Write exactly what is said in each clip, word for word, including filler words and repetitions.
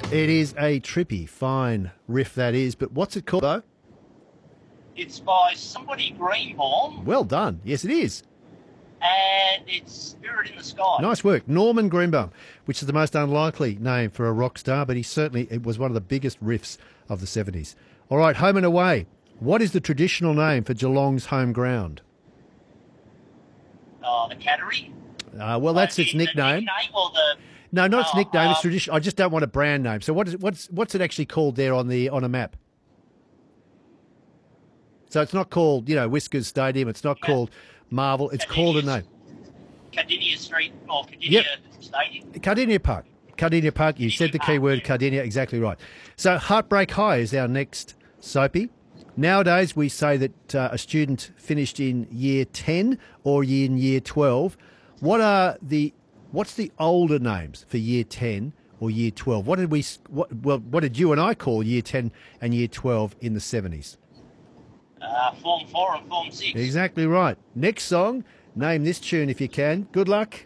It is a trippy, fine riff that is, but what's it called though? It's by somebody Greenbaum, Well done. Yes, it is. and it's Spirit in the Sky. Nice work. Norman Greenbaum, which is the most unlikely name for a rock star, but he certainly it was one of the biggest riffs of the seventies. All right, home and away. What is the traditional name for Geelong's home ground? Uh, the Cattery. Uh, well, that's Uh, its the- nickname. The nickname or the... No, not its Oh, nickname. It's um, tradition. I just don't want a brand name. So what is what's what's it actually called there on the on a map? So it's not called, you know, Whiskers Stadium. It's not Yeah. called Marvel. It's called a name. Cardinia Street or Cardinia Yep. Stadium. Cardinia Park. Cardinia Park. You said the key Park, word, yeah. Cardinia. Exactly right. So Heartbreak High is our next soapy. Nowadays, we say that uh, a student finished in year ten or in year twelve. What are the what's the older names for year ten or year twelve? What did we what well what did you and I call year ten and year twelve in the seventies? Uh, Form four and Form six. Exactly right. Next song, name this tune if you can. Good luck.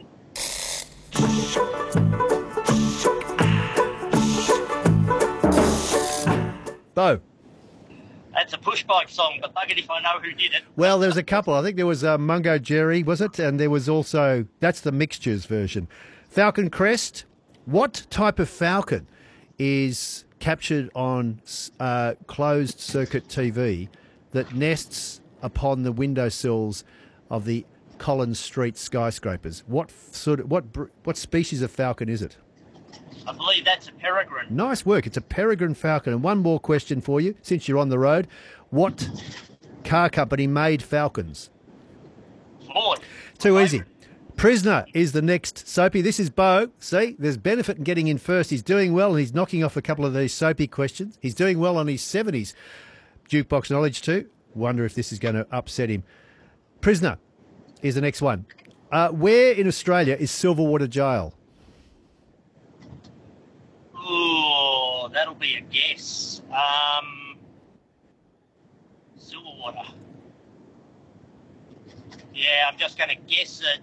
Bo. That's a push bike song, but buggered if I know who did it. Well, there's a couple. I think there was uh, Mungo Jerry, was it? And there was also, that's the mixtures version. Falcon Crest. What type of falcon is captured on uh, closed circuit T V that nests upon the windowsills of the Collins Street skyscrapers? What sort of, what br- what species of falcon is it? I believe that's a peregrine. Nice work. It's a peregrine falcon. And one more question for you, since you're on the road. What car company made falcons? Ford. Too easy. Prisoner is the next soapy. This is Bo. See, there's benefit in getting in first. He's doing well, and he's knocking off a couple of these soapy questions. He's doing well on his seventies jukebox knowledge too. Wonder if this is going to upset him. Prisoner is the next one. Uh, where in Australia is Silverwater Jail? Ooh, that'll be a guess. Um, Silverwater. Yeah, I'm just going to guess at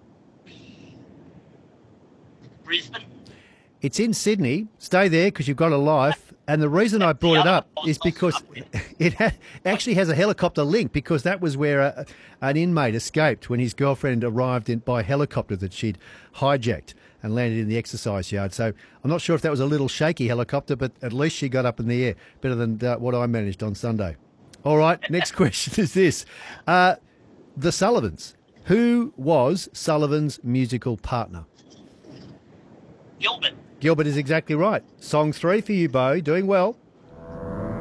Brisbane. It's in Sydney. Stay there because you've got a life. And the reason I brought it up is because it ha- actually has a helicopter link, because that was where a, an inmate escaped when his girlfriend arrived in, by helicopter that she'd hijacked and landed in the exercise yard. So I'm not sure if that was a little shaky helicopter, but at least she got up in the air. Better than uh, what I managed on Sunday. All right, next question is this. Uh, the Sullivans. Who was Sullivan's musical partner? Gilbert. Gilbert is exactly right. Song three for you, Bo. Doing well.